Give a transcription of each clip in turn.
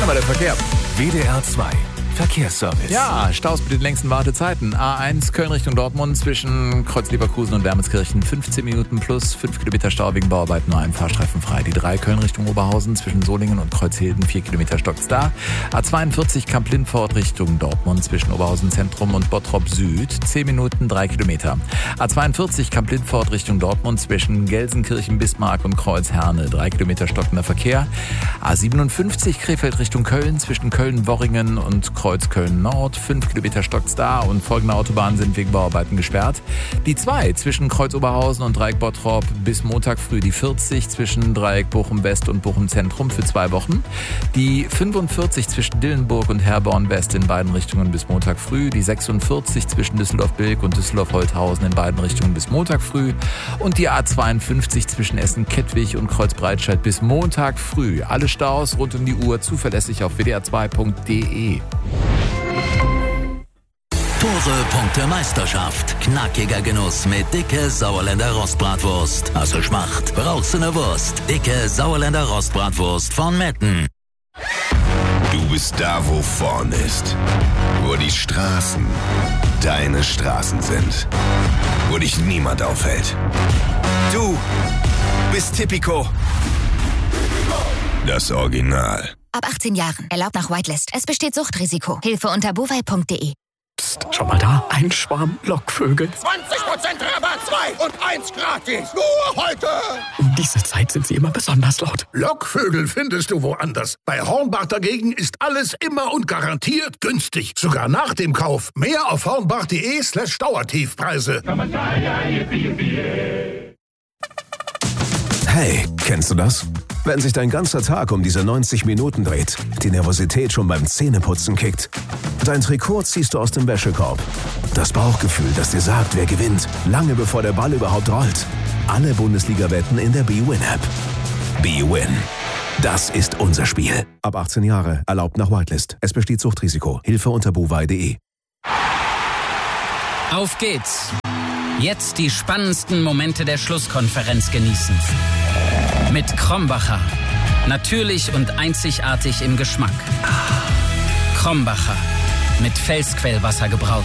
mal der Verkehr. WDR 2 Verkehrsservice. Ja, Staus mit den längsten Wartezeiten. A1 Köln Richtung Dortmund zwischen Kreuz Leverkusen und Wermelskirchen 15 Minuten plus 5 Kilometer Stau wegen Bauarbeiten, nur ein Fahrstreifen frei. Die 3 Köln Richtung Oberhausen zwischen Solingen und Kreuzhilden 4 Kilometer stockt's da. A42 Kamp-Lindfort Richtung Dortmund zwischen Oberhausen Zentrum und Bottrop Süd 10 Minuten 3 Kilometer. A42 Kamp-Lindfort Richtung Dortmund zwischen Gelsenkirchen, Bismarck und Kreuz-Herne 3 Kilometer stockender Verkehr. A57 Krefeld Richtung Köln zwischen Köln-Worringen und Kreuz Köln-Nord, 5 Kilometer stockt's da und folgende Autobahnen sind wegen Bauarbeiten gesperrt. Die 2 zwischen Kreuz Oberhausen und Dreieck Bottrop bis Montag früh. Die 40 zwischen Dreieck Bochum West und Bochum Zentrum für 2 Wochen. Die 45 zwischen Dillenburg und Herborn West in beiden Richtungen bis Montag früh. Die 46 zwischen Düsseldorf-Bilk und Düsseldorf-Holthausen in beiden Richtungen bis Montag früh. Und die A52 zwischen Essen-Kettwig und Kreuz-Breitscheid bis Montag früh. Alle Staus rund um die Uhr zuverlässig auf wdr2.de. Tore, Punkte, Meisterschaft. Knackiger Genuss mit dicke Sauerländer Rostbratwurst. Also Schmacht. Brauchst du ne Wurst? Dicke Sauerländer Rostbratwurst von Metten. Du bist da, wo vorn ist. Wo die Straßen deine Straßen sind. Wo dich niemand aufhält. Du bist Tipico. Das Original. Ab 18 Jahren. Erlaubt nach Whitelist. Es besteht Suchtrisiko. Hilfe unter bovai.de. Psst, schau mal da. Ein Schwarm Lockvögel. 20% Rabatt, 2 und 1 gratis. Nur heute. Um diese Zeit sind sie immer besonders laut. Lockvögel findest du woanders. Bei Hornbach dagegen ist alles immer und garantiert günstig. Sogar nach dem Kauf. Mehr auf hornbach.de/Dauertiefpreise. Hey, kennst du das? Wenn sich dein ganzer Tag um diese 90 Minuten dreht, die Nervosität schon beim Zähneputzen kickt. Dein Trikot ziehst du aus dem Wäschekorb. Das Bauchgefühl, das dir sagt, wer gewinnt, lange bevor der Ball überhaupt rollt. Alle Bundesliga-Wetten in der BWin-App. BWin. Das ist unser Spiel. Ab 18 Jahre, erlaubt nach Whitelist. Es besteht Suchtrisiko. Hilfe unter bovai.de. Auf geht's. Jetzt die spannendsten Momente der Schlusskonferenz genießen. Mit Krombacher. Natürlich und einzigartig im Geschmack. Krombacher. Mit Felsquellwasser gebraut.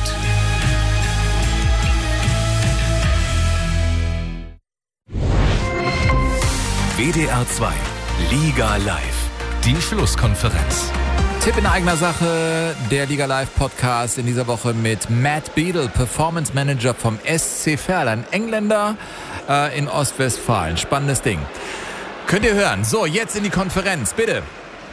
WDR 2 Liga Live. Die Schlusskonferenz. Tipp in eigener Sache, der Liga Live Podcast in dieser Woche mit Matt Beadle, Performance Manager vom SC Verl, ein Engländer in Ostwestfalen. Spannendes Ding. Könnt ihr hören. So, jetzt in die Konferenz, bitte.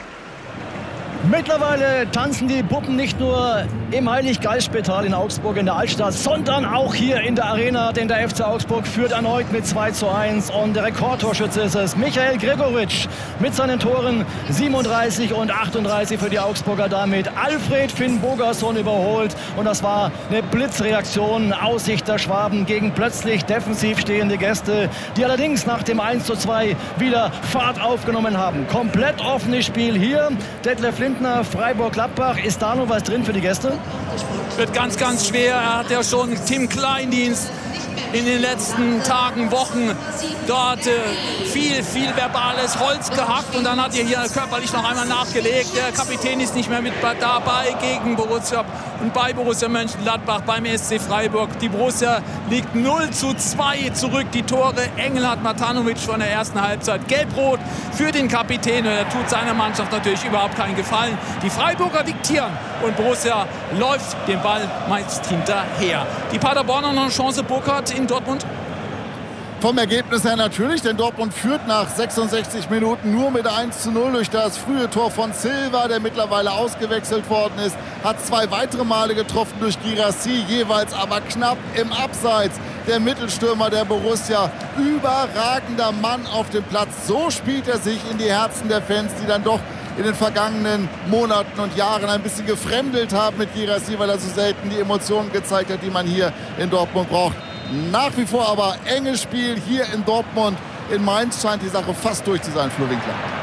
Mittlerweile tanzen die Puppen nicht nur im Heilig-Geist-Spital in Augsburg in der Altstadt, sondern auch hier in der Arena, denn der FC Augsburg führt erneut mit 2:1 und der Rekordtorschütze ist es Michael Gregoritsch mit seinen Toren 37 und 38 für die Augsburger, damit Alfred Finn Bogerson überholt und das war eine Blitzreaktion aus Sicht der Schwaben gegen plötzlich defensiv stehende Gäste, die allerdings nach dem 1:2 wieder Fahrt aufgenommen haben. Komplett offenes Spiel hier. Detlef Lindner, Freiburg-Gladbach. Ist da noch was drin für die Gäste? Wird ganz, ganz schwer. Er hat ja schon Tim Kleindienst in den letzten Tagen, Wochen dort viel verbales Holz gehackt und dann hat er hier körperlich noch einmal nachgelegt. Der Kapitän ist nicht mehr mit dabei gegen Borussia und bei Borussia Mönchengladbach beim SC Freiburg. Die Borussia liegt 0:2 zurück. Die Tore Engelhardt, Matanovic von der ersten Halbzeit. Gelb-Rot für den Kapitän und er tut seiner Mannschaft natürlich überhaupt keinen Gefallen. Die Freiburger diktieren und Borussia läuft den Ball meist hinterher. Die Paderborner noch eine Chance, Burkhardt in Dortmund? Vom Ergebnis her natürlich, denn Dortmund führt nach 66 Minuten nur mit 1:0 durch das frühe Tor von Silva, der mittlerweile ausgewechselt worden ist. Hat 2 weitere Male getroffen durch Guirassy, jeweils aber knapp im Abseits. Der Mittelstürmer der Borussia, überragender Mann auf dem Platz. So spielt er sich in die Herzen der Fans, die dann doch in den vergangenen Monaten und Jahren ein bisschen gefremdelt haben mit Guirassy, weil er so selten die Emotionen gezeigt hat, die man hier in Dortmund braucht. Nach wie vor aber enges Spiel hier in Dortmund. In Mainz scheint die Sache fast durch zu sein, Flo Winkler.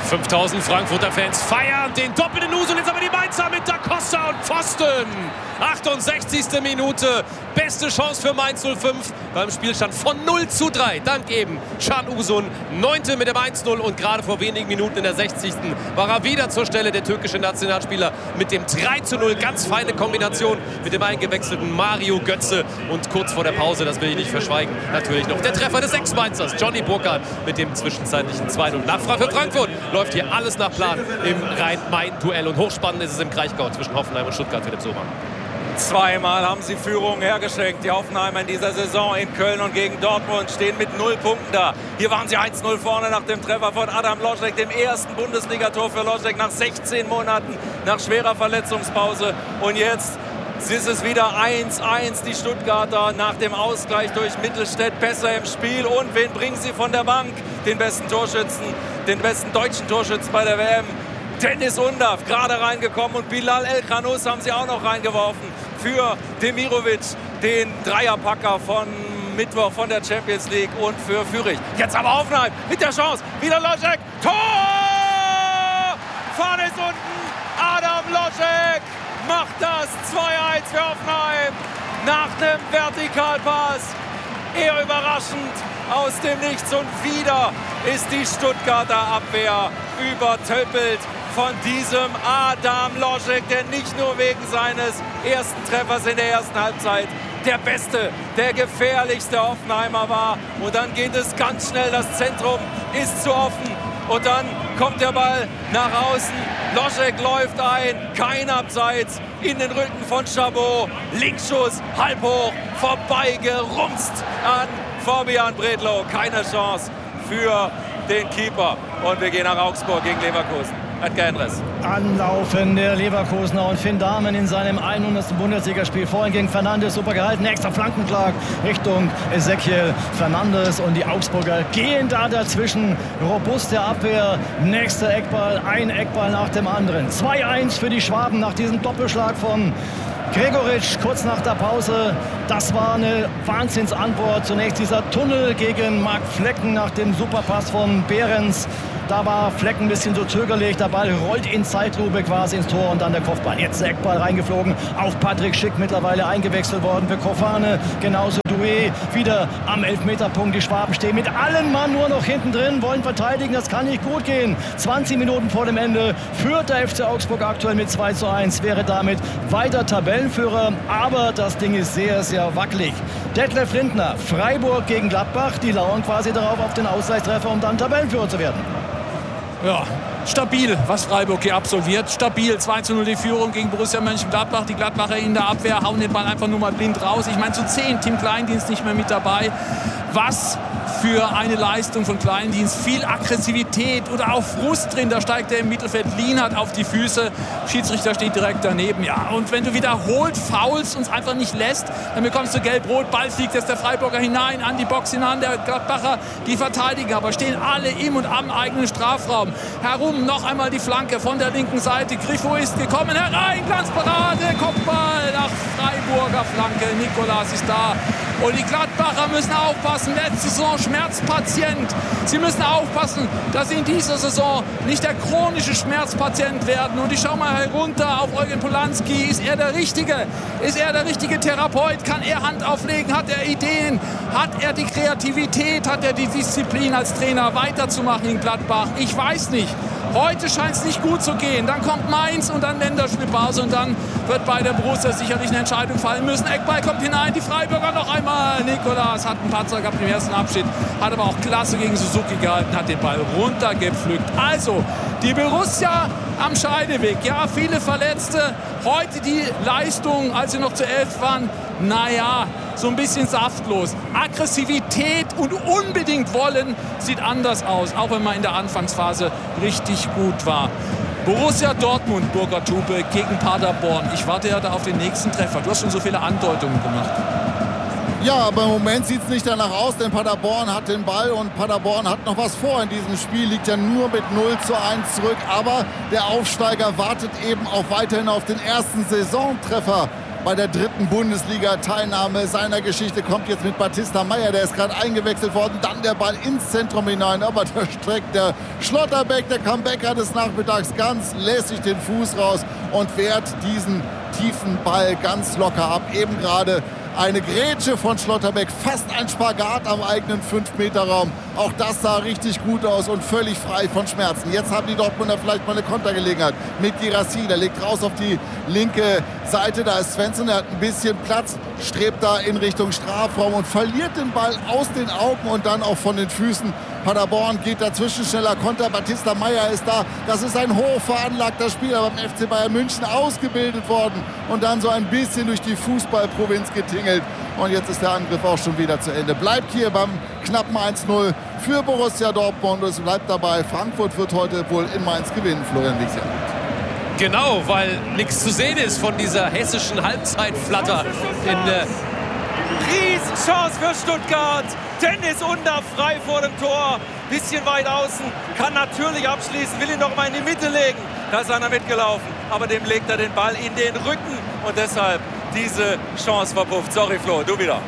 5000 Frankfurter Fans feiern den doppelten Usun. Jetzt aber die Mainzer mit Da Costa und Pfosten. 68. Minute. Beste Chance für Mainz 05 beim Spielstand von 0:3. Dank eben Can Usun. 9. mit dem 1:0 und gerade vor wenigen Minuten in der 60. war er wieder zur Stelle, der türkische Nationalspieler, mit dem 3:0. Ganz feine Kombination mit dem eingewechselten Mario Götze. Und kurz vor der Pause, das will ich nicht verschweigen, natürlich noch der Treffer des Ex-Mainzers, Johnny Burkhardt, mit dem zwischenzeitlichen 2:0. Nachfrage für Frankfurt. Läuft hier alles nach Plan im Rhein-Main-Duell. Und hochspannend ist es im Kraichgau zwischen Hoffenheim und Stuttgart, Philipp Sohmann. Zweimal haben sie Führung hergeschenkt. Die Hoffenheimer in dieser Saison in Köln und gegen Dortmund stehen mit 0 Punkten da. Hier waren sie 1:0 vorne nach dem Treffer von Adam Loschek, dem ersten Bundesligator für Loschek nach 16 Monaten, nach schwerer Verletzungspause. Und jetzt ist es wieder 1:1. Die Stuttgarter nach dem Ausgleich durch Mittelstädt besser im Spiel. Und wen bringen sie von der Bank? Den besten Torschützen, den besten deutschen Torschützen bei der WM. Dennis Undav, gerade reingekommen, und Bilal El-Khanous haben sie auch noch reingeworfen für Demirovic, den Dreierpacker von Mittwoch von der Champions League, und für Fürich. Jetzt aber Hoffenheim mit der Chance, wieder Loschek, Tor! Vorne ist unten, Adam Loschek macht das 2:1 für Hoffenheim nach dem Vertikalpass. Eher überraschend aus dem Nichts, und wieder ist die Stuttgarter Abwehr übertöppelt von diesem Adam Loschek, der nicht nur wegen seines ersten Treffers in der ersten Halbzeit der beste, der gefährlichste Hoffenheimer war. Und dann geht es ganz schnell, das Zentrum ist zu offen und dann kommt der Ball nach außen. Loschek läuft ein, kein Abseits, in den Rücken von Chabot. Linksschuss, halb hoch, vorbeigerumst an Fabian Bredlow. Keine Chance für den Keeper. Und wir gehen nach Augsburg gegen Leverkusen. Anlaufen der Leverkusener und Finn Dahmen in seinem 100. Bundesligaspiel. Vorhin gegen Fernandes, super gehalten. Nächster Flankenschlag Richtung Ezequiel Fernandes, und die Augsburger gehen da dazwischen. Robuste Abwehr, nächster Eckball, ein Eckball nach dem anderen. 2:1 für die Schwaben nach diesem Doppelschlag von Gregoritsch kurz nach der Pause. Das war eine Wahnsinnsantwort. Zunächst dieser Tunnel gegen Marc Flecken nach dem Superpass von Behrens. Da war Flecken ein bisschen so zögerlich. Der Ball rollt in Zeitlupe quasi ins Tor, und dann der Kopfball. Jetzt der Eckball reingeflogen auf Patrick Schick, mittlerweile eingewechselt worden für Kofane. Genauso Doué wieder am Elfmeterpunkt. Die Schwaben stehen mit allen Mann nur noch hinten drin, wollen verteidigen. Das kann nicht gut gehen. 20 Minuten vor dem Ende führt der FC Augsburg aktuell mit 2:1. Wäre damit weiter Tabellenführer. Aber das Ding ist sehr, sehr wackelig. Detlef Lindner, Freiburg gegen Gladbach. Die lauern quasi darauf auf den Ausgleichstreffer, um dann Tabellenführer zu werden. Ja, stabil, was Freiburg hier absolviert. Stabil, 2:0 die Führung gegen Borussia Mönchengladbach. Die Gladbacher in der Abwehr hauen den Ball einfach nur mal blind raus. Ich meine, zu 10, Tim Kleindienst nicht mehr mit dabei. Was für eine Leistung von Kleindienst. Viel Aggressivität oder auch Frust drin. Da steigt er im Mittelfeld Lienhardt auf die Füße. Schiedsrichter steht direkt daneben. Ja, und wenn du wiederholt faulst und es einfach nicht lässt, dann bekommst du gelb-rot. Ball fliegt jetzt der Freiburger hinein, an die Box hinein. Der Gladbacher, die verteidigen, aber stehen alle im und am eigenen Strafraum. Herum noch einmal die Flanke von der linken Seite. Griffo ist gekommen, herein, Glanzparade, Kopfball nach Freiburger Flanke. Nikolas ist da. Und die Gladbacher müssen aufpassen. Letzte Saison Schmerzpatient. Sie müssen aufpassen, dass sie in dieser Saison nicht der chronische Schmerzpatient werden. Und ich schaue mal herunter auf Eugen Polanski. Ist er der Richtige? Ist er der richtige Therapeut? Kann er Hand auflegen? Hat er Ideen? Hat er die Kreativität? Hat er die Disziplin als Trainer weiterzumachen in Gladbach? Ich weiß nicht. Heute scheint es nicht gut zu gehen. Dann kommt Mainz und dann Länderspielpause, und dann wird bei der Borussia sicherlich eine Entscheidung fallen müssen. Eckball kommt hinein, die Freiburger noch einmal. Nikolas hat einen Patzer gehabt im ersten Abschnitt, hat aber auch klasse gegen Suzuki gehalten, hat den Ball runtergepflückt. Also, die Borussia am Scheideweg. Ja, viele Verletzte. Heute die Leistung, als sie noch zu 11 waren, naja, so ein bisschen saftlos. Aggressivität und unbedingt wollen sieht anders aus, auch wenn man in der Anfangsphase richtig gut war. Borussia Dortmund, Burkhard Hupe gegen Paderborn. Ich warte ja da auf den nächsten Treffer. Du hast schon so viele Andeutungen gemacht. Ja, aber im Moment sieht es nicht danach aus, denn Paderborn hat den Ball und Paderborn hat noch was vor in diesem Spiel, liegt ja nur mit 0:1 zurück. Aber der Aufsteiger wartet eben auch weiterhin auf den ersten Saisontreffer bei der 3. Bundesliga-Teilnahme seiner Geschichte. Kommt jetzt mit Batista Meyer, der ist gerade eingewechselt worden. Dann der Ball ins Zentrum hinein, aber da streckt der Schlotterbeck, der Comebacker des Nachmittags, ganz lässig den Fuß raus und wehrt diesen tiefen Ball ganz locker ab. Eben gerade eine Grätsche von Schlotterbeck, fast ein Spagat am eigenen 5-Meter-Raum. Auch das sah richtig gut aus und völlig frei von Schmerzen. Jetzt haben die Dortmunder vielleicht mal eine Kontergelegenheit mit Guirassy. Der legt raus auf die linke Seite. Da ist Svensson, der hat ein bisschen Platz, strebt da in Richtung Strafraum und verliert den Ball aus den Augen und dann auch von den Füßen. Paderborn geht dazwischen, schneller Konter. Batista Meyer ist da. Das ist ein hoch veranlagter Spieler beim FC Bayern München, ausgebildet worden und dann so ein bisschen durch die Fußballprovinz getingelt. Und jetzt ist der Angriff auch schon wieder zu Ende. Bleibt hier beim knappen 1-0 für Borussia Dortmund. Es bleibt dabei, Frankfurt wird heute wohl in Mainz gewinnen, Florian Wiechert. Genau, weil nichts zu sehen ist von dieser hessischen Halbzeitflatter. Riesenchance für Stuttgart. Dennis Undaff frei vor dem Tor. Bisschen weit außen. Kann natürlich abschließen. Will ihn noch mal in die Mitte legen. Da ist einer mitgelaufen. Aber dem legt er den Ball in den Rücken. Und deshalb diese Chance verpufft. Sorry Flo, du wieder.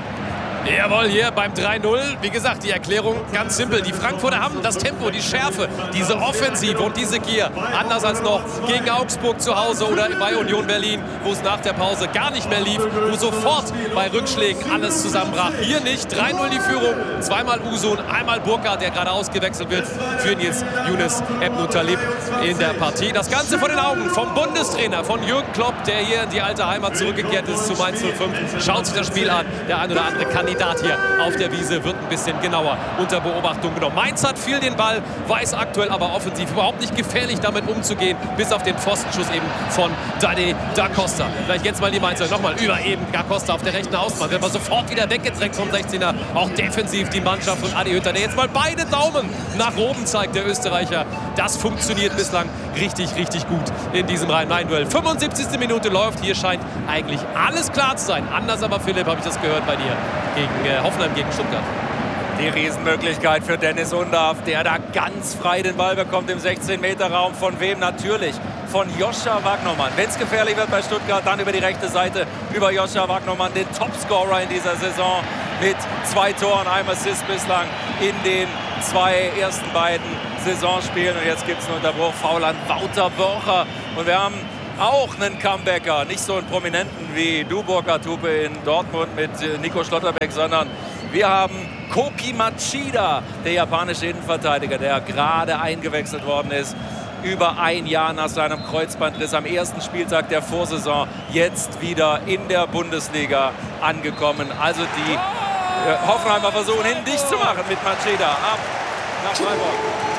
Jawohl, hier beim 3-0. Wie gesagt, die Erklärung ganz simpel. Die Frankfurter haben das Tempo, die Schärfe, diese Offensive und diese Gier. Anders als noch gegen Augsburg zu Hause oder bei Union Berlin, wo es nach der Pause gar nicht mehr lief, wo sofort bei Rückschlägen alles zusammenbrach. Hier nicht. 3-0 die Führung. Zweimal Usun, einmal Burkhardt, der gerade ausgewechselt wird, führen jetzt Younes Ebnou Talib in der Partie. Das Ganze vor den Augen vom Bundestrainer, von Jürgen Klopp, der hier in die alte Heimat zurückgekehrt ist zu Mainz 05. Schaut sich das Spiel an. Der ein oder andere Kandidat hier auf der Wiese wird ein bisschen genauer unter Beobachtung genommen. Mainz hat viel den Ball, weiß aktuell aber offensiv überhaupt nicht gefährlich damit umzugehen, bis auf den Pfostenschuss eben von Dade da Costa. Vielleicht jetzt mal die Mainzer nochmal über eben da Costa auf der rechten Außenbahn. Wird aber sofort wieder weggedrängt vom 16er. Auch defensiv die Mannschaft von Adi Hütter, der jetzt mal beide Daumen nach oben zeigt, der Österreicher. Das funktioniert bislang richtig, richtig gut in diesem Rhein-Main-Duell. 75. Minute läuft. Hier scheint eigentlich alles klar zu sein. Anders aber, Philipp, habe ich das gehört bei dir. Gegen Hoffenheim gegen Stuttgart. Die Riesenmöglichkeit für Dennis Undaff, der da ganz frei den Ball bekommt im 16-Meter-Raum. Von wem? Natürlich von Joscha Wagnermann. Wenn es gefährlich wird bei Stuttgart, dann über die rechte Seite, über Joscha Wagnermann, den Topscorer in dieser Saison mit 2 Toren, einem Assist bislang in den 2 ersten beiden Saisonspielen. Und jetzt gibt es einen Unterbruch, Foul an Wouter Borcher. Und wir haben auch einen Comebacker, nicht so einen Prominenten wie du, Burkhardt Hupe in Dortmund mit Nico Schlotterbeck, sondern wir haben Koki Machida, der japanische Innenverteidiger, der gerade eingewechselt worden ist, über ein Jahr nach seinem Kreuzbandriss am ersten Spieltag der Vorsaison, jetzt wieder in der Bundesliga angekommen. Also die Hoffenheimer versuchen ihn dicht zu machen mit Machida. Ab nach Freiburg.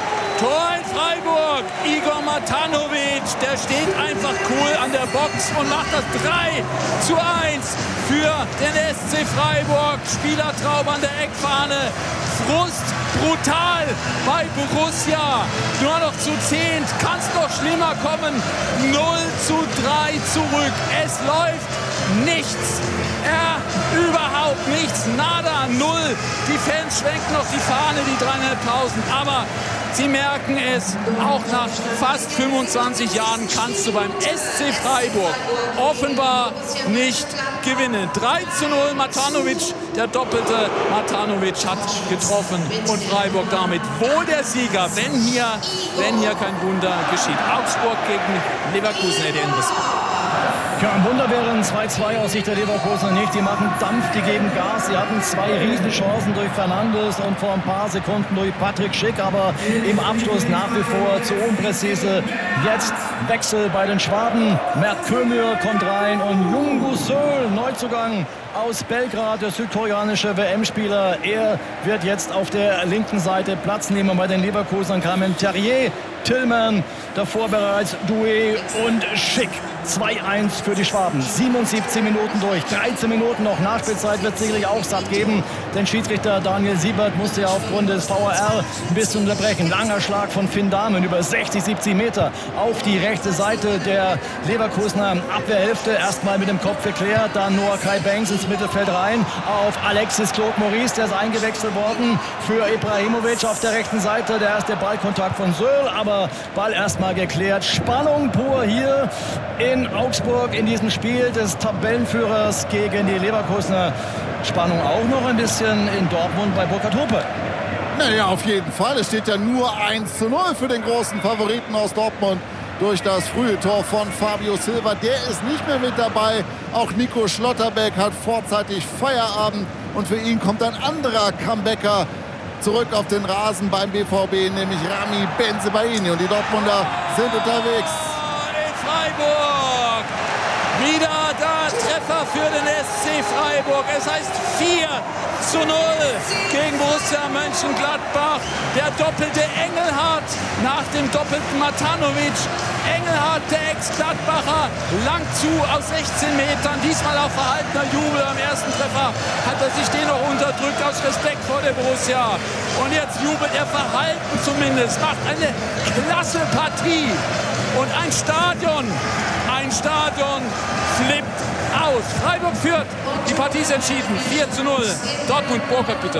Tor in Freiburg, Igor Matanovic, der steht einfach cool an der Box und macht das 3:1 für den SC Freiburg. Spielertraum an der Eckfahne, Frust brutal bei Borussia. Nur noch zu 10, kann es noch schlimmer kommen. 0:3 zurück, es läuft nichts. Überhaupt nichts, nada, 0. Die Fans schwenken noch die Fahne, die 3.500, aber sie merken es, auch nach fast 25 Jahren kannst du beim SC Freiburg offenbar nicht gewinnen. 3:0, Matanovic, der doppelte Matanovic hat getroffen und Freiburg damit wohl der Sieger, wenn hier kein Wunder geschieht. Augsburg gegen Leverkusen, Eddie Endres. Ja, ein Wunder wären 2:2 aus Sicht der Leverkusener nicht. Die machen Dampf, die geben Gas. Sie hatten 2 Riesenchancen durch Fernandes und vor ein paar Sekunden durch Patrick Schick. Aber im Abschluss nach wie vor zu unpräzise. Jetzt Wechsel bei den Schwaben. Mert Kömür kommt rein und Yungu Söl, Neuzugang aus Belgrad, der südkoreanische WM-Spieler. Er wird jetzt auf der linken Seite Platz nehmen. Bei den Leverkusenern kamen Terrier, Tillman, davor bereits Doué und Schick. 2:1 für die Schwaben. 77 Minuten durch. 13 Minuten noch Nachspielzeit wird sicherlich auch satt geben. Denn Schiedsrichter Daniel Siebert musste ja aufgrund des VAR ein bisschen unterbrechen. Langer Schlag von Finn Dahmen über 60, 70 Meter auf die rechte Seite der Leverkusener Abwehrhälfte. Erstmal mit dem Kopf geklärt, dann Noah Kai Banks ins Mittelfeld rein auf Alexis Claude Maurice. Der ist eingewechselt worden für Ibrahimovic auf der rechten Seite. Der erste Ballkontakt von Söl, aber Ball erstmal geklärt. Spannung pur hier in in Augsburg in diesem Spiel des Tabellenführers gegen die Leverkusener. Spannung auch noch ein bisschen in Dortmund bei Burkhard Hupe. Naja, auf jeden Fall. Es steht ja nur 1:0 für den großen Favoriten aus Dortmund durch das frühe Tor von Fabio Silva. Der ist nicht mehr mit dabei. Auch Nico Schlotterbeck hat vorzeitig Feierabend. Und für ihn kommt ein anderer Comebacker zurück auf den Rasen beim BVB, nämlich Rami Bensebaini. Und die Dortmunder sind unterwegs. In Freiburg. Wieder da Treffer für den SC Freiburg. Es heißt 4:0 gegen Borussia Mönchengladbach. Der doppelte Engelhardt nach dem doppelten Matanovic. Engelhardt, der Ex-Gladbacher, langt zu aus 16 Metern. Diesmal auch verhaltener Jubel. Am ersten Treffer hat er sich den noch unterdrückt aus Respekt vor der Borussia. Und jetzt jubelt er verhalten zumindest. Macht eine klasse Partie. Und ein Stadion flippt aus. Freiburg führt. Die Partie ist entschieden. 4:0. Dortmund, Burkhard, bitte.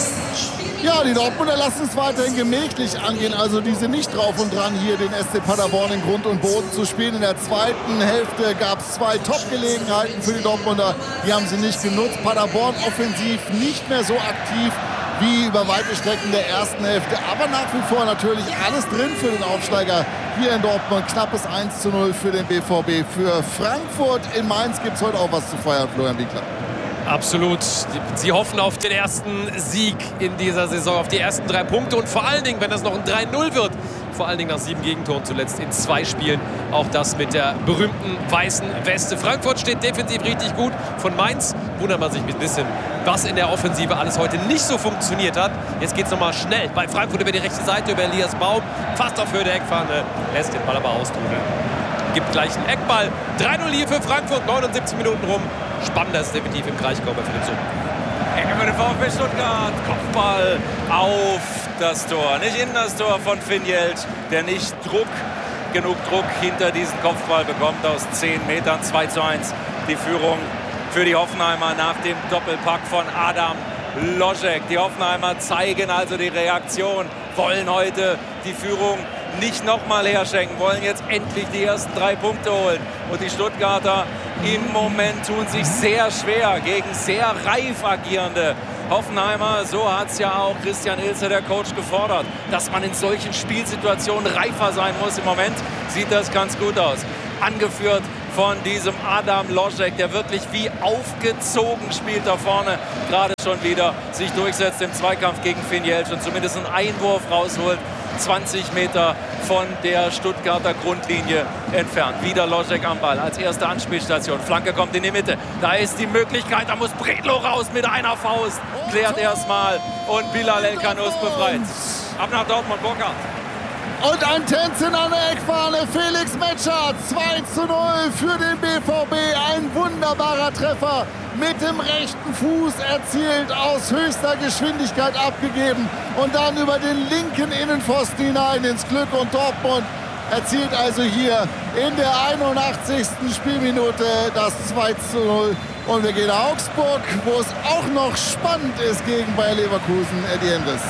Ja, die Dortmunder lassen es weiterhin gemächlich angehen. Also die sind nicht drauf und dran, hier den SC Paderborn in Grund und Boden zu spielen. In der zweiten Hälfte gab es 2 Top-Gelegenheiten für die Dortmunder. Die haben sie nicht genutzt. Paderborn offensiv nicht mehr so aktiv wie über weite Strecken der ersten Hälfte. Aber nach wie vor natürlich alles drin für den Aufsteiger hier in Dortmund. Knappes 1:0 für den BVB. Für Frankfurt in Mainz gibt es heute auch was zu feiern, Florian Winkler. Absolut. Sie hoffen auf den ersten Sieg in dieser Saison, auf die ersten 3 Punkte. Und vor allen Dingen, wenn das noch ein 3:0 wird, vor allen Dingen nach 7 Gegentoren zuletzt in 2 Spielen. Auch das mit der berühmten weißen Weste. Frankfurt steht defensiv richtig gut. Von Mainz wundert man sich ein bisschen, was in der Offensive alles heute nicht so funktioniert hat. Jetzt geht es nochmal schnell bei Frankfurt über die rechte Seite, über Elias Baum. Fast auf Höhe der Eckfahne, lässt den Ball aber austrudeln. Gibt gleich einen Eckball. 3:0 hier für Frankfurt, 79 Minuten rum. Spannender ist definitiv im Kraichgau bei Philipp Sohn. Ecke für den VfB Stuttgart. Kopfball auf das Tor. Nicht in das Tor von Finn Jeltsch, der nicht genug Druck hinter diesen Kopfball bekommt aus 10 Metern. 2:1 die Führung für die Hoffenheimer nach dem Doppelpack von Adam Loschek. Die Hoffenheimer zeigen also die Reaktion, wollen heute die Führung nicht nochmal herschenken, wollen jetzt endlich die ersten 3 Punkte holen. Und die Stuttgarter im Moment tun sich sehr schwer gegen sehr reif agierende Hoffenheimer. So hat es ja auch Christian Ilzer, der Coach, gefordert, dass man in solchen Spielsituationen reifer sein muss. Im Moment sieht das ganz gut aus. Angeführt von diesem Adam Loschek, der wirklich wie aufgezogen spielt da vorne. Gerade schon wieder sich durchsetzt im Zweikampf gegen Finn Jeltsch und zumindest einen Einwurf rausholt. 20 Meter von der Stuttgarter Grundlinie entfernt. Wieder Loschek am Ball als erste Anspielstation. Flanke kommt in die Mitte. Da ist die Möglichkeit, da muss Bredlow raus mit einer Faust. Klärt erstmal und Bilal El-Khanous befreit. Ab nach Dortmund, Burkhard. Und ein Tänzchen an der Eckfahne. Felix Metscher, 2:0 für den BVB. Ein wunderbarer Treffer mit dem rechten Fuß erzielt, aus höchster Geschwindigkeit abgegeben und dann über den linken Innenpfosten hinein ins Glück. Und Dortmund erzielt also hier in der 81. Spielminute das 2:0. Und wir gehen nach Augsburg, wo es auch noch spannend ist gegen Bayer Leverkusen. Eddie Endres.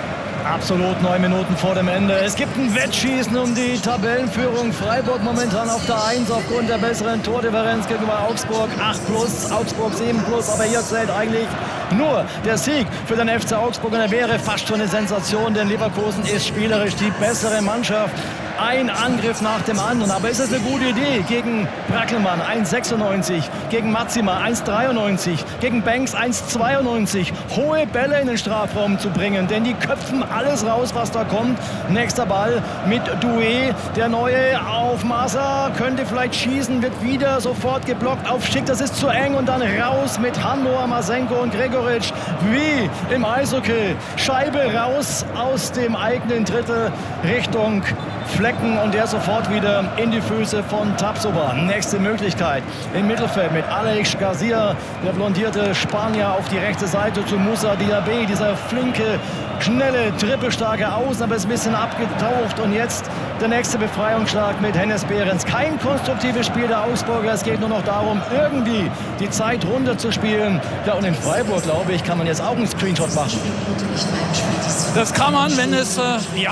Absolut 9 Minuten vor dem Ende. Es gibt ein Wettschießen um die Tabellenführung. Freiburg momentan auf der 1 aufgrund der besseren Tordifferenz gegenüber Augsburg. 8+, Augsburg 7+. Aber hier zählt eigentlich nur der Sieg für den FC Augsburg. Und er wäre fast schon eine Sensation, denn Leverkusen ist spielerisch die bessere Mannschaft. Ein Angriff nach dem anderen. Aber ist es eine gute Idee? Gegen Brackelmann 1,96, gegen Matzima 1,93, gegen Banks 1,92. Hohe Bälle in den Strafraum zu bringen, denn die köpfen alles raus, was da kommt. Nächster Ball mit Doué. Der Neue auf Masa, könnte vielleicht schießen, wird wieder sofort geblockt auf Schick. Das ist zu eng und dann raus mit Handor, Masenko und Gregoritsch. Wie im Eishockey. Scheibe raus aus dem eigenen Drittel Richtung Flecken und der sofort wieder in die Füße von Tapsoba. Nächste Möglichkeit im Mittelfeld mit Alex Garcia, der blondierte Spanier auf die rechte Seite zu Moussa Diaby. Dieser flinke, schnelle, trippelstarke Außen, aber ist ein bisschen abgetaucht. Und jetzt der nächste Befreiungsschlag mit Hennes Behrens. Kein konstruktives Spiel der Augsburger. Es geht nur noch darum, irgendwie die Zeit runterzuspielen. Ja, und in Freiburg, glaube ich, kann man jetzt auch einen Screenshot machen. Das kann man, wenn es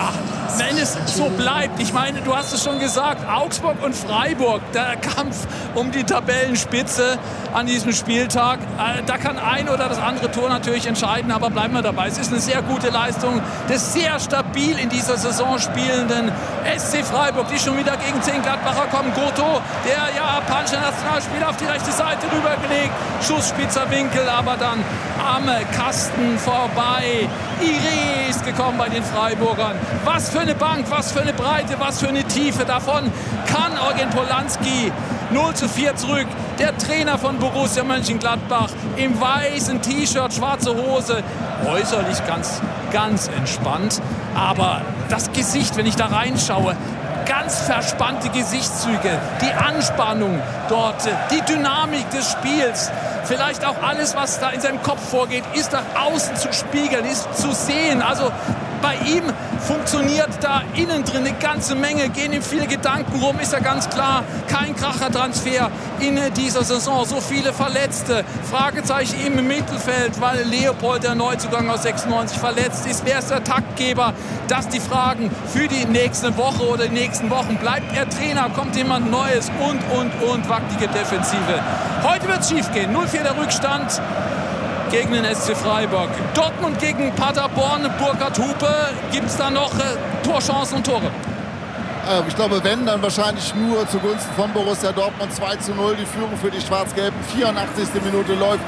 wenn es so bleibt, ich meine, du hast es schon gesagt, Augsburg und Freiburg, der Kampf um die Tabellenspitze an diesem Spieltag, da kann ein oder das andere Tor natürlich entscheiden, aber bleiben wir dabei. Es ist eine sehr gute Leistung des sehr stabil in dieser Saison spielenden SC Freiburg, die schon wieder gegen 10 Gladbacher kommen. Goto, der japanische Nationalspieler, auf die rechte Seite rübergelegt, Schussspitzer Winkel, aber dann am Kasten vorbei. Iré ist gekommen bei den Freiburgern. Was für eine Bank, was für eine Breite, was für eine Tiefe. Davon kann Eugen Polanski 0:4 zurück. Der Trainer von Borussia Mönchengladbach im weißen T-Shirt, schwarze Hose. Äußerlich ganz entspannt. Aber das Gesicht, wenn ich da reinschaue, ganz verspannte Gesichtszüge, die Anspannung dort, die Dynamik des Spiels, vielleicht auch alles, was da in seinem Kopf vorgeht, ist nach außen zu spiegeln, ist zu sehen. Also bei ihm funktioniert da innen drin eine ganze Menge, gehen ihm viele Gedanken rum, ist ja ganz klar. Kein Krachertransfer in dieser Saison, so viele Verletzte, Fragezeichen im Mittelfeld, weil Leopold, der Neuzugang aus 96, verletzt ist. Wer ist der Taktgeber? Das die Fragen für die nächste Woche oder die nächsten Wochen. Bleibt er Trainer? Kommt jemand Neues? Und wackelige Defensive. Heute wird es schief gehen. 0:4 der Rückstand gegen den SC Freiburg. Dortmund gegen Paderborn, Burkhard Hupe. Gibt es da noch Torchancen und Tore? Ich glaube, wenn, dann wahrscheinlich nur zugunsten von Borussia Dortmund. 2:0 die Führung für die Schwarz-Gelben. 84. Minute läuft.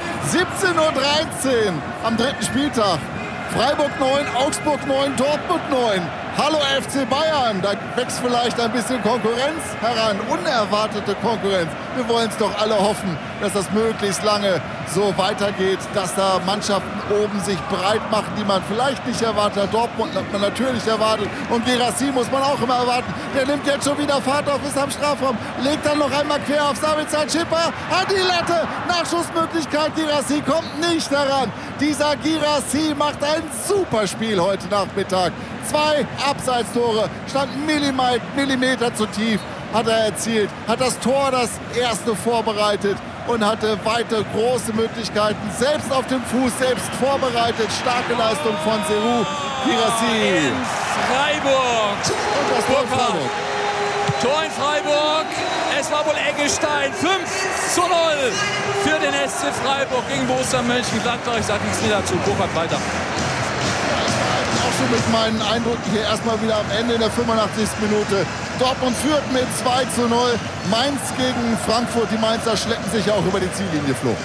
17:13 Uhr am 3. Spieltag. Freiburg 9, Augsburg 9, Dortmund 9. Hallo FC Bayern, da wächst vielleicht ein bisschen Konkurrenz heran, unerwartete Konkurrenz. Wir wollen es doch alle hoffen, dass das möglichst lange so weitergeht, dass da Mannschaften oben sich breit machen, die man vielleicht nicht erwartet hat. Dortmund hat man natürlich erwartet und Guirassy muss man auch immer erwarten. Der nimmt jetzt schon wieder Fahrt auf, ist am Strafraum, legt dann noch einmal quer auf Sabitzer, Schipper an die Latte. Nachschussmöglichkeit, Guirassy kommt nicht heran. Dieser Guirassy macht ein super Spiel heute Nachmittag. 2 Abseitstore, standen Millimeter zu tief, hat er erzielt, hat das Tor das erste vorbereitet und hatte weitere große Möglichkeiten, selbst auf dem Fuß, selbst vorbereitet. Starke Leistung von Serhou Guirassy. In Freiburg. Und das Tor in Freiburg. Tor in Freiburg. Es war wohl Eggestein. 5:0 für den SC Freiburg gegen Borussia Mönchengladbach. Ich sage nichts mehr dazu. Burkhard weiter. Mit meinen Eindrücken hier erstmal wieder am Ende in der 85. Minute. Dortmund führt mit 2:0. Mainz gegen Frankfurt. Die Mainzer schleppen sich auch über die Ziellinie, Flo.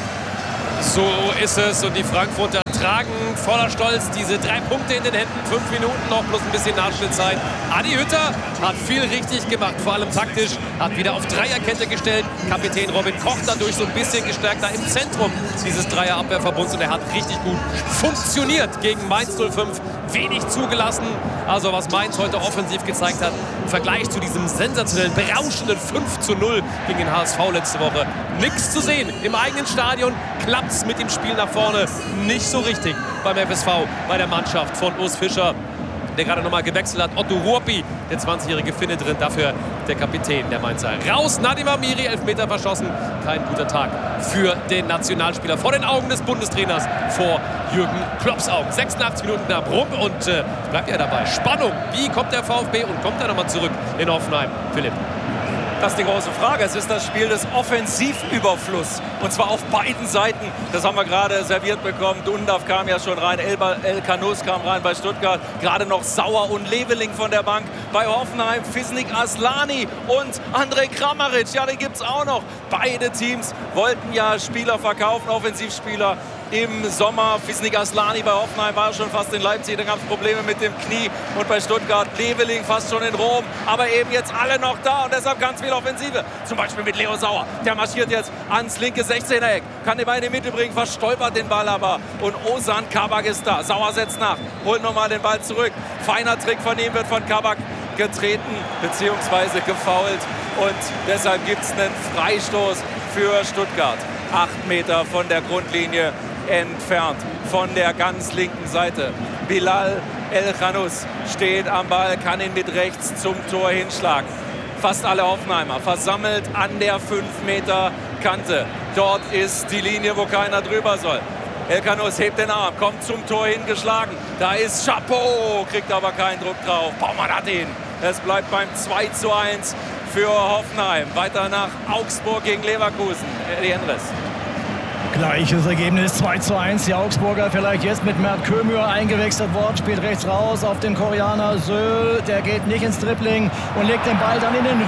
So ist es und die Frankfurter tragen voller Stolz diese 3 Punkte in den Händen. 5 Minuten noch plus ein bisschen Nachspielzeit. Adi Hütter hat viel richtig gemacht, vor allem taktisch. Hat wieder auf Dreierkette gestellt. Kapitän Robin Koch dadurch so ein bisschen gestärkter im Zentrum dieses Dreierabwehrverbunds. Und er hat richtig gut funktioniert gegen Mainz 05. Wenig zugelassen. Also was Mainz heute offensiv gezeigt hat, im Vergleich zu diesem sensationellen, berauschenden 5:0 gegen den HSV letzte Woche. Nichts zu sehen. Im eigenen Stadion klappt es mit dem Spiel nach vorne nicht so richtig beim FSV, bei der Mannschaft von Urs Fischer, der gerade nochmal gewechselt hat. Otto Ruopi, der 20-jährige Finne drin, dafür der Kapitän der Mainzer. Raus, Nadim Amiri, Elfmeter verschossen. Kein guter Tag für den Nationalspieler. Vor den Augen des Bundestrainers, vor Jürgen Klopps Augen. 86 Minuten knapp rum und bleibt er dabei. Spannung, wie kommt der VfB und kommt er nochmal zurück in Hoffenheim? Philipp. Das ist die große Frage. Es ist das Spiel des Offensivüberflusses. Und zwar auf beiden Seiten. Das haben wir gerade serviert bekommen. Dundav kam ja schon rein. El Kanous kam rein bei Stuttgart. Gerade noch Sauer und Leveling von der Bank. Bei Hoffenheim Fisnik Aslani und Andrej Kramaric. Ja, den gibt es auch noch. Beide Teams wollten ja Spieler verkaufen, Offensivspieler. Im Sommer Fisnik Aslani bei Hoffenheim war schon fast in Leipzig, dann gab es Probleme mit dem Knie und bei Stuttgart Leveling fast schon in Rom, aber eben jetzt alle noch da und deshalb ganz viel Offensive, zum Beispiel mit Leo Sauer, der marschiert jetzt ans linke 16er-Eck, kann den Ball in die Mitte bringen, verstolpert den Ball aber und Ozan Kabak ist da, Sauer setzt nach, holt nochmal den Ball zurück, feiner Trick von ihm, wird von Kabak getreten bzw. gefoult und deshalb gibt es einen Freistoß für Stuttgart, 8 Meter von der Grundlinie entfernt, von der ganz linken Seite. Bilal El Kanous steht am Ball, kann ihn mit rechts zum Tor hinschlagen. Fast alle Hoffenheimer versammelt an der 5 Meter Kante. Dort ist die Linie, wo keiner drüber soll. Elkanus hebt den Arm, kommt zum Tor hingeschlagen. Da ist Chapeau, kriegt aber keinen Druck drauf. Baumann hat ihn. Es bleibt beim 2:1 für Hoffenheim. Weiter nach Augsburg gegen Leverkusen. Eddie Henrichs. Gleiches Ergebnis, 2:1. Die Augsburger vielleicht jetzt mit Mert Kömür eingewechselt worden, spielt rechts raus auf den Koreaner Söhl. Der geht nicht ins Dribbling und legt den Ball dann in den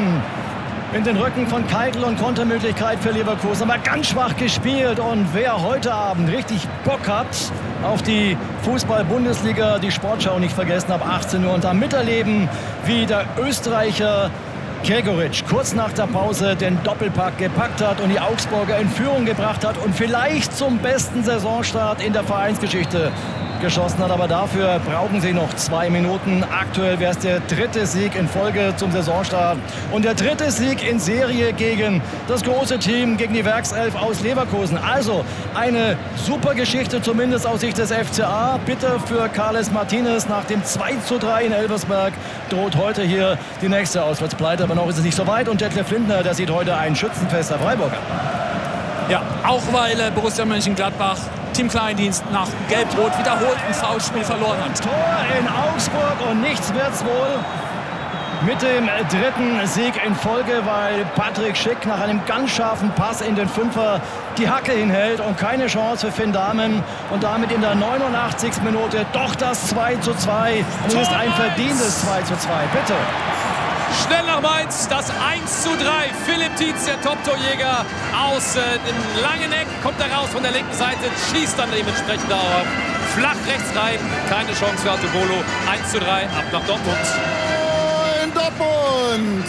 Rücken von Keitel und Kontermöglichkeit für Leverkusen. Aber ganz schwach gespielt. Und wer heute Abend richtig Bock hat auf die Fußball-Bundesliga, die Sportschau nicht vergessen, ab 18 Uhr und am Miterleben, wie der Österreicher Gregoritsch kurz nach der Pause den Doppelpack gepackt hat und die Augsburger in Führung gebracht hat und vielleicht zum besten Saisonstart in der Vereinsgeschichte geschossen hat. Aber dafür brauchen sie noch 2 Minuten. Aktuell wäre es der 3. Sieg in Folge zum Saisonstart und der 3. Sieg in Serie gegen das große Team, gegen die Werkself aus Leverkusen. Also eine super Geschichte, zumindest aus Sicht des FCA. Bitte für Carles Martinez. Nach dem 2:3 in Elversberg droht heute hier die nächste Auswärtspleite. Aber noch ist es nicht so weit. Und Detlef Lindner, der sieht heute ein Schützenfest der Freiburger. Ja, auch weil Borussia Mönchengladbach Tim Kleindienst nach Gelb-Rot wiederholt ein Foulspiel verloren hat. Tor in Augsburg und nichts wird's wohl mit dem 3. Sieg in Folge, weil Patrick Schick nach einem ganz scharfen Pass in den Fünfer die Hacke hinhält und keine Chance für Finn Dahmen und damit in der 89. Minute doch das 2:2 und es ist ein verdientes 2:2. Bitte. Schnell nach Mainz, das 1:3. Philipp Tietz, der Top-Torjäger aus dem langen Eck, kommt da raus von der linken Seite, schießt dann dementsprechend darauf. Flach rechts rein, keine Chance für Artebolo. 1:3, ab nach Dortmund. In Dortmund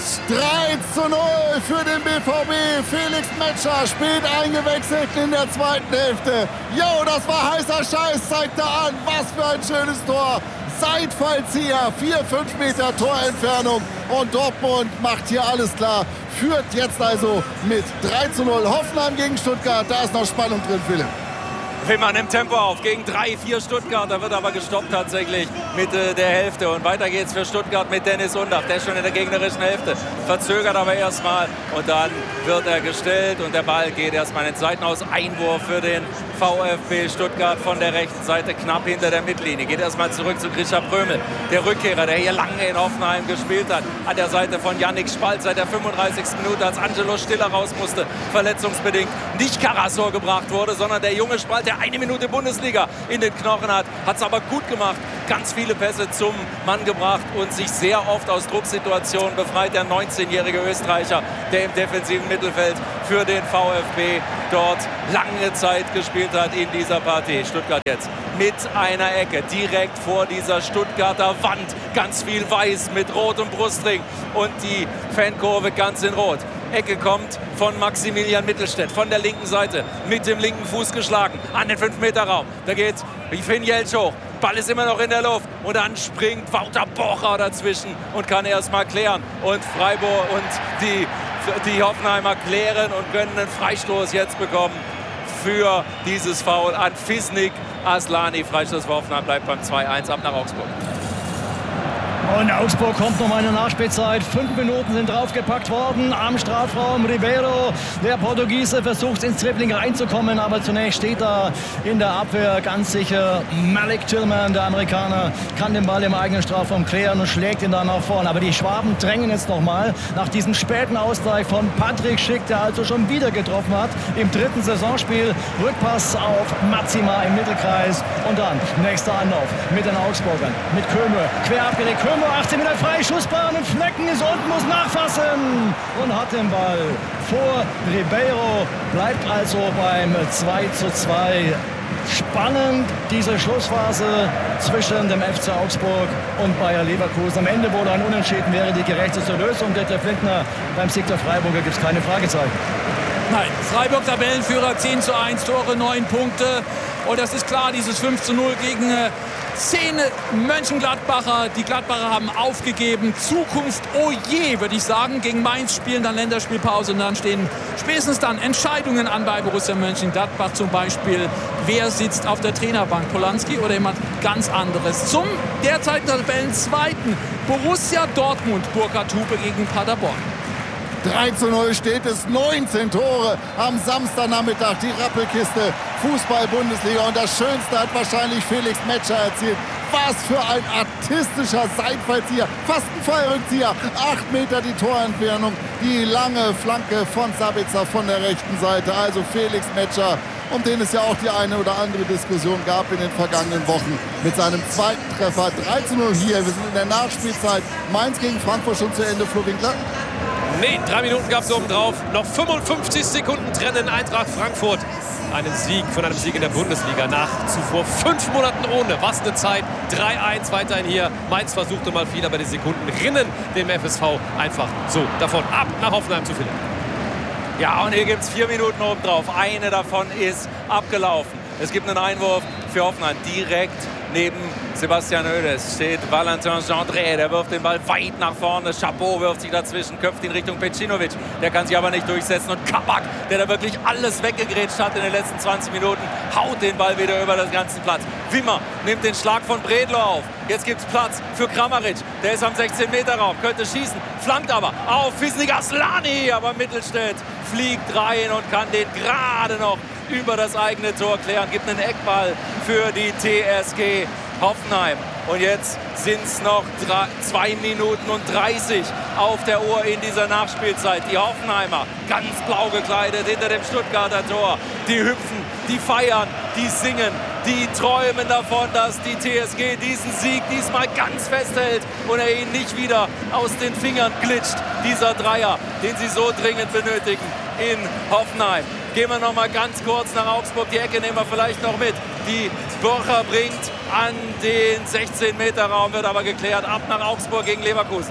3:0 für den BVB. Felix Metscher spielt eingewechselt in der zweiten Hälfte. Jo, das war heißer Scheiß, zeigt er an. Was für ein schönes Tor. Seitfallzieher, 4-5 Meter Torentfernung und Dortmund macht hier alles klar. Führt jetzt also mit 3:0. Hoffenheim gegen Stuttgart, da ist noch Spannung drin, Philipp. Fehmarn nimmt Tempo auf gegen 3-4 Stuttgart. Da wird aber gestoppt tatsächlich Mitte der Hälfte. Und weiter geht's für Stuttgart mit Dennis Undaff. Der ist schon in der gegnerischen Hälfte. Verzögert aber erstmal. Und dann wird er gestellt. Und der Ball geht erstmal in den Seitenaus. Einwurf für den VfB Stuttgart von der rechten Seite knapp hinter der Mittellinie. Geht erstmal zurück zu Grisha Prömel. Der Rückkehrer, der hier lange in Hoffenheim gespielt hat. An der Seite von Yannick Spalt seit der 35. Minute, als Angelo Stiller raus musste. Verletzungsbedingt. Nicht Karasor gebracht wurde, sondern der junge Spalt, der 1 Minute Bundesliga in den Knochen hat. Hat es aber gut gemacht. Ganz viele Pässe zum Mann gebracht und sich sehr oft aus Drucksituationen befreit. Der 19-jährige Österreicher, der im defensiven Mittelfeld für den VfB dort lange Zeit gespielt hat in dieser Partie. Stuttgart jetzt mit einer Ecke direkt vor dieser Stuttgarter Wand. Ganz viel Weiß mit rotem Brustring und die Fankurve ganz in Rot. Ecke kommt von Maximilian Mittelstädt von der linken Seite mit dem linken Fuß geschlagen an den 5-Meter-Raum. Da geht Finn Jeltsch hoch. Ball ist immer noch in der Luft und dann springt Wouter Bocher dazwischen und kann erstmal klären. Und Freiburg und die Hoffenheimer klären und können einen Freistoß jetzt bekommen für dieses Foul an Fisnik Aslani. Freistoß für Hoffenheim, bleibt beim 2:1 ab nach Augsburg. Und Augsburg kommt noch mal in der Nachspielzeit. 5 Minuten sind draufgepackt worden am Strafraum. Ribeiro, der Portugiese, versucht ins Dribbling reinzukommen, aber zunächst steht da in der Abwehr ganz sicher Malik Tillman, der Amerikaner, kann den Ball im eigenen Strafraum klären und schlägt ihn dann nach vorne. Aber die Schwaben drängen jetzt noch mal nach diesem späten Ausgleich von Patrick Schick, der also schon wieder getroffen hat im 3. Saisonspiel. Rückpass auf Matsima im Mittelkreis und dann nächster Anlauf mit den Augsburgern, mit Köhme, quer abgelegt. Köhme 18 Meter frei, Schussbahn und Flecken ist unten, muss nachfassen und hat den Ball vor Ribeiro. Bleibt also beim 2:2. Spannend diese Schlussphase zwischen dem FC Augsburg und Bayer Leverkusen. Am Ende wohl ein Unentschieden wäre die gerechteste Lösung. Der Flintner, beim Sieg der Freiburger gibt es keine Fragezeichen. Nein, Freiburg Tabellenführer, 10:1 Tore, 9 Punkte. Und das ist klar, dieses 5:0 gegen 10 Mönchengladbacher. Die Gladbacher haben aufgegeben. Zukunft, oh je, würde ich sagen. Gegen Mainz spielen dann Länderspielpause und dann stehen spätestens dann Entscheidungen an bei Borussia Mönchengladbach. Zum Beispiel, wer sitzt auf der Trainerbank, Polanski oder jemand ganz anderes. Zum derzeit Tabellenzweiten Borussia Dortmund, Burkhard Hupe gegen Paderborn. 3:0 steht es, 19 Tore am Samstagnachmittag. Die Rappelkiste Fußball-Bundesliga. Und das Schönste hat wahrscheinlich Felix Metscher erzielt. Was für ein artistischer Seitfallzieher, fast ein Fallrückzieher. 8 Meter die Torentfernung, die lange Flanke von Sabitzer von der rechten Seite. Also Felix Metscher, um den es ja auch die eine oder andere Diskussion gab in den vergangenen Wochen, mit seinem zweiten Treffer. 3:0 hier, wir sind in der Nachspielzeit. Mainz gegen Frankfurt schon zu Ende, Flo Winkler? Nee, 3 Minuten gab es oben drauf. Noch 55 Sekunden trennen Eintracht Frankfurt. Von einem Sieg in der Bundesliga nach zuvor 5 Monaten ohne. Was eine Zeit. 3:1 weiterhin hier. Mainz versuchte mal viel, aber die Sekunden rinnen dem FSV einfach so davon. Ab nach Hoffenheim zu Philipp. Ja, und hier gibt es 4 Minuten oben drauf. Eine davon ist abgelaufen. Es gibt einen Einwurf für Hoffenheim. Direkt neben Sebastian Hoeneß steht Valentin Gendré. Der wirft den Ball weit nach vorne. Chapeau wirft sich dazwischen, köpft ihn Richtung Pecinovic. Der kann sich aber nicht durchsetzen. Und Kabak, der da wirklich alles weggegrätscht hat in den letzten 20 Minuten, haut den Ball wieder über den ganzen Platz. Wimmer nimmt den Schlag von Bredlo auf. Jetzt gibt es Platz für Kramaric. Der ist am 16-Meter-Raum, könnte schießen, flankt aber auf Fisnik Aslani. Aber Mittelstädt fliegt rein und kann den gerade noch über das eigene Tor klären. Gibt einen Eckball für die TSG Hoffenheim. Und jetzt sind es noch 2 Minuten und 30 auf der Uhr in dieser Nachspielzeit. Die Hoffenheimer, ganz blau gekleidet hinter dem Stuttgarter Tor. Die hüpfen, die feiern, die singen, die träumen davon, dass die TSG diesen Sieg diesmal ganz festhält und er ihnen nicht wieder aus den Fingern glitscht. Dieser Dreier, den sie so dringend benötigen in Hoffenheim. Gehen wir noch mal ganz kurz nach Augsburg. Die Ecke nehmen wir vielleicht noch mit. Die Borcher bringt an den 16-Meter-Raum, wird aber geklärt. Ab nach Augsburg gegen Leverkusen.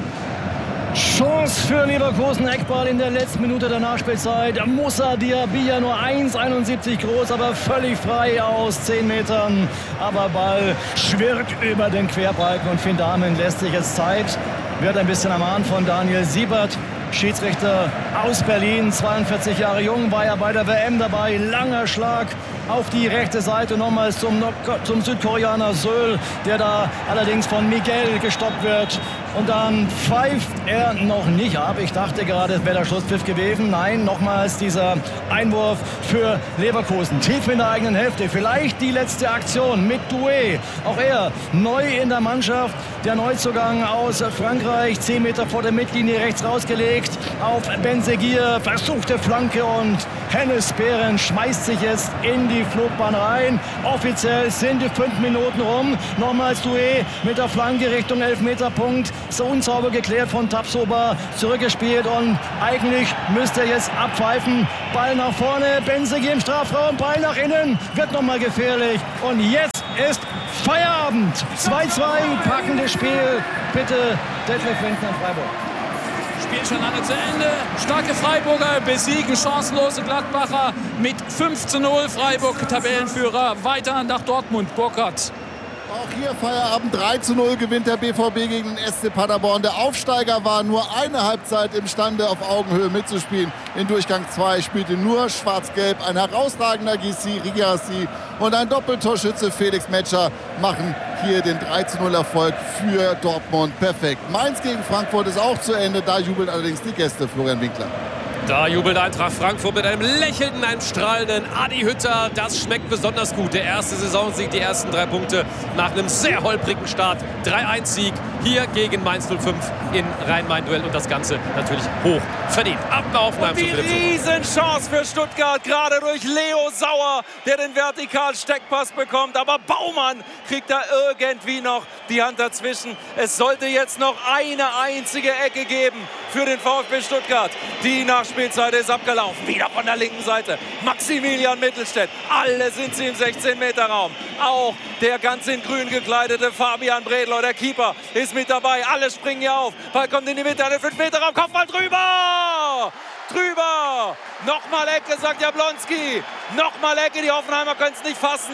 Chance für Leverkusen, Eckball in der letzten Minute der Nachspielzeit. Moussa Diaby, nur 1,71 groß, aber völlig frei aus 10 Metern. Aber Ball schwirrt über den Querbalken und Finn Dahmen lässt sich jetzt Zeit. Wird ein bisschen ermahnt von Daniel Siebert. Schiedsrichter aus Berlin, 42 Jahre jung, war ja bei der WM dabei. Langer Schlag auf die rechte Seite, nochmals zum Südkoreaner Söhl, der da allerdings von Miguel gestoppt wird. Und dann pfeift er noch nicht ab. Ich dachte gerade, es wäre der Schlusspfiff gewesen. Nein, nochmals dieser Einwurf für Leverkusen. Tief in der eigenen Hälfte. Vielleicht die letzte Aktion mit Doué. Auch er neu in der Mannschaft. Der Neuzugang aus Frankreich. 10 Meter vor der Mittellinie rechts rausgelegt. Auf Benzeguir. Versuchte Flanke und Hennes Behren schmeißt sich jetzt in die Flugbahn rein. Offiziell sind die 5 Minuten rum. Nochmals Doué mit der Flanke Richtung Elfmeterpunkt. So unsauber geklärt von Tapsoba, zurückgespielt und eigentlich müsste er jetzt abpfeifen. Ball nach vorne, Benzeguir im Strafraum, Ball nach innen, wird nochmal gefährlich und jetzt ist Feierabend. 2:2, packendes Spiel. Bitte Detlef Wendner in Freiburg. Spiel schon lange zu Ende. Starke Freiburger besiegen chancenlose Gladbacher mit 5:0. Freiburg Tabellenführer. Weiter nach Dortmund. Burkhardt. Auch hier Feierabend. 3:0 gewinnt der BVB gegen den SC Paderborn. Der Aufsteiger war nur eine Halbzeit imstande, auf Augenhöhe mitzuspielen. In Durchgang 2 spielte nur Schwarz-Gelb. Ein herausragender Rigassi und ein Doppeltorschütze Felix Metscher machen hier den 3:0-Erfolg für Dortmund perfekt. Mainz gegen Frankfurt ist auch zu Ende. Da jubeln allerdings die Gäste, Florian Winkler. Da jubelt Eintracht Frankfurt mit einem lächelnden, einem strahlenden Adi Hütter. Das schmeckt besonders gut. Der erste Saisonsieg, die ersten 3 Punkte nach einem sehr holprigen Start. 3:1-Sieg hier gegen Mainz 05 in Rhein-Main-Duell und das Ganze natürlich hoch verdient. Ab nach Hoffenheim zu Philipp. Riesenchance für Stuttgart, gerade durch Leo Sauer, der den Vertikal-Steckpass bekommt. Aber Baumann kriegt da irgendwie noch die Hand dazwischen. Es sollte jetzt noch eine einzige Ecke geben für den VfB Stuttgart. Die Nachspielzeit ist abgelaufen. Wieder von der linken Seite. Maximilian Mittelstädt. Alle sind sie im 16-Meter-Raum. Auch der ganz in grün gekleidete Fabian Bredlo, der Keeper, ist mit dabei. Alle springen hier auf. Ball kommt in die Mitte, der 5-Meter-Raum. Kopfball drüber! Drüber! Nochmal Ecke, sagt Jablonski. Nochmal Ecke, die Hoffenheimer können es nicht fassen.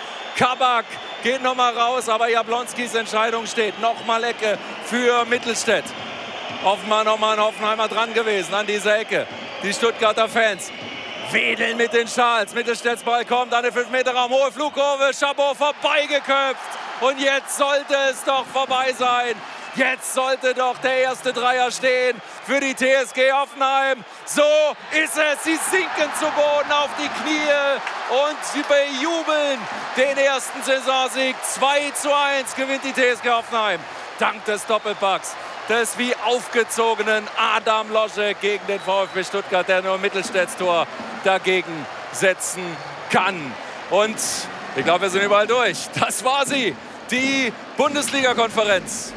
Kabak geht nochmal raus, aber Jablonskis Entscheidung steht. Nochmal Ecke für Mittelstädt. Offenbar nochmal ein Hoffenheimer dran gewesen an dieser Ecke. Die Stuttgarter Fans wedeln mit den Schals. Mittelstädts Ball kommt an den 5-Meter-Raum. Hohe Flugkurve, Chabot vorbeigeköpft. Und jetzt sollte es doch vorbei sein. Jetzt sollte doch der erste Dreier stehen für die TSG Hoffenheim. So ist es. Sie sinken zu Boden auf die Knie. und sie bejubeln den ersten Saisonsieg. 2:1 gewinnt die TSG Hoffenheim. Dank des Doppelpacks des wie aufgezogenen Adam Loschek gegen den VfB Stuttgart, der nur Mittelstädts Tor dagegen setzen kann. Und ich glaube, wir sind überall durch. Das war sie, die Bundesliga-Konferenz.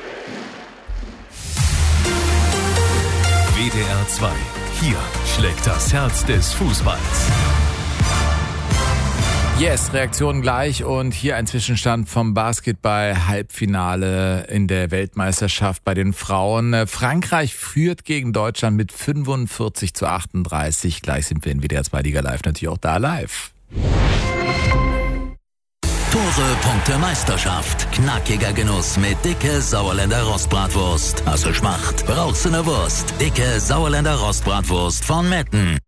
WDR 2. Hier schlägt das Herz des Fußballs. Yes, Reaktion gleich und hier ein Zwischenstand vom Basketball-Halbfinale in der Weltmeisterschaft bei den Frauen. Frankreich führt gegen Deutschland mit 45:38. Gleich sind wir in WDR 2 Liga Live natürlich auch da live. Tore, Punkte, Meisterschaft. Knackiger Genuss mit dicke Sauerländer Rostbratwurst. Hast du Schmacht? Brauchst du eine Wurst? Dicke Sauerländer Rostbratwurst von Metten.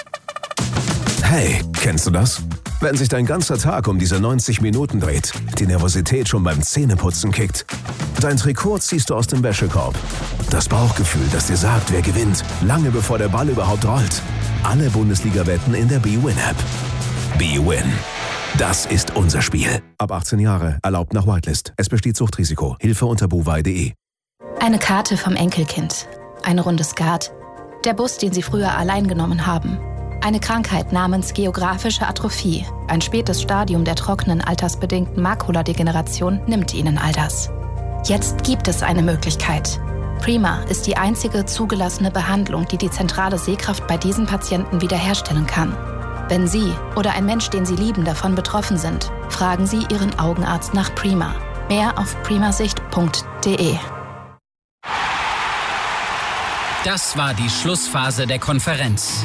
Hey, kennst du das? Wenn sich dein ganzer Tag um diese 90 Minuten dreht, die Nervosität schon beim Zähneputzen kickt, dein Trikot ziehst du aus dem Wäschekorb. Das Bauchgefühl, das dir sagt, wer gewinnt, lange bevor der Ball überhaupt rollt. Alle Bundesliga-Wetten in der BWin-App. BWin. Das ist unser Spiel. Ab 18 Jahre, erlaubt nach Whitelist. Es besteht Suchtrisiko. Hilfe unter bovai.de. Eine Karte vom Enkelkind. Eine Runde Skat. Der Bus, den sie früher allein genommen haben. Eine Krankheit namens geografische Atrophie, ein spätes Stadium der trockenen, altersbedingten Makuladegeneration, nimmt ihnen all das. Jetzt gibt es eine Möglichkeit. Prima ist die einzige zugelassene Behandlung, die die zentrale Sehkraft bei diesen Patienten wiederherstellen kann. Wenn Sie oder ein Mensch, den Sie lieben, davon betroffen sind, fragen Sie Ihren Augenarzt nach Prima. Mehr auf primasicht.de. Das war die Schlussphase der Konferenz.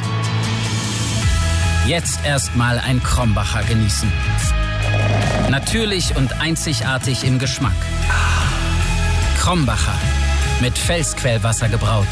Jetzt erstmal ein Krombacher genießen. Natürlich und einzigartig im Geschmack. Krombacher, mit Felsquellwasser gebraut.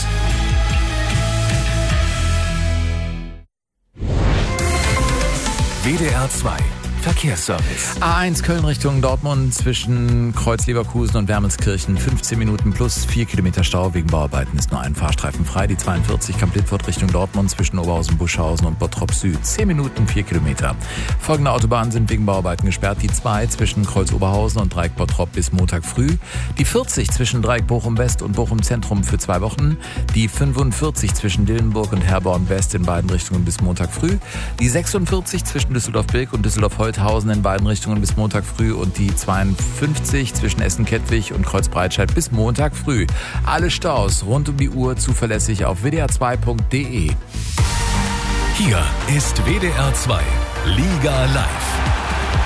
WDR 2 Verkehrsservice. A1 Köln Richtung Dortmund zwischen Kreuz-Leverkusen und Wermelskirchen. 15 Minuten plus 4 Kilometer Stau wegen Bauarbeiten. Ist nur ein Fahrstreifen frei. Die 42 Kamp-Lindfort Richtung Dortmund zwischen Oberhausen, Buschhausen und Bottrop Süd. 10 Minuten 4 Kilometer. Folgende Autobahnen sind wegen Bauarbeiten gesperrt. Die 2 zwischen Kreuz-Oberhausen und Dreieck Bottrop bis Montag früh. Die 40 zwischen Dreieck Bochum West und Bochum Zentrum für 2 Wochen. Die 45 zwischen Dillenburg und Herborn West in beiden Richtungen bis Montag früh. Die 46 zwischen Düsseldorf-Bilk und Düsseldorf-Holthausen in beiden Richtungen bis Montag früh und die 52 zwischen Essen-Kettwig und Kreuz-Breitscheid bis Montag früh. Alle Staus rund um die Uhr zuverlässig auf wdr2.de. Hier ist WDR 2 Liga Live.